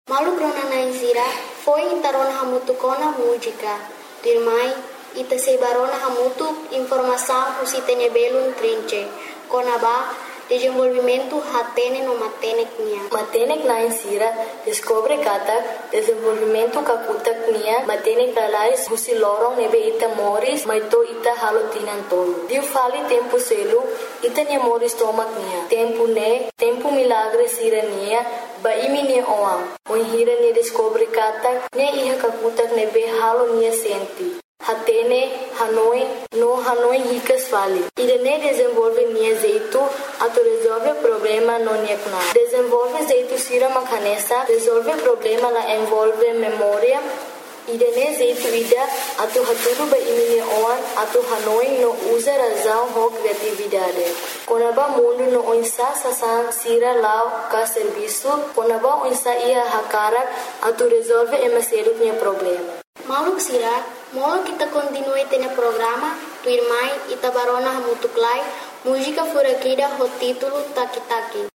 Malu krona naisira foi intarona hamutu kona música. Dirmai ita sebarona hamutu informação usitene belun trinche. Kona ba desenvolvimento hatene no matenek nia. Matenek naisira descobre kata desenvolvimento kakutak nia matenek alais husi lorong nebe ita moris maito ita halotinan tolo. Diu fali tempo selu ita nia moris tomak nia. Tempo milagre sira nia ba imi nia oam. Hira nia descobre kata nia iha kakutak nebe halo nia senti. Hatene, Hanoi ricas fali. Irene desenvolve nia jeito, ato resolve problema no nia kuna. Desenvolve jeito sira makanesa, resolve problema la envolve memória. Irene jeito ida, ato haturu ba imini oan, ato Hanoi no usa razão ho criatividade. Konaba mundo no onsa sasan sira lao ka serviço, konaba onsa ia hakarak, ato resolve emaselu nia problema. Maluk sira, molo kita continue tene programa, tu irmai ita barona hamutuklai, música furakida ho título Taki Taki.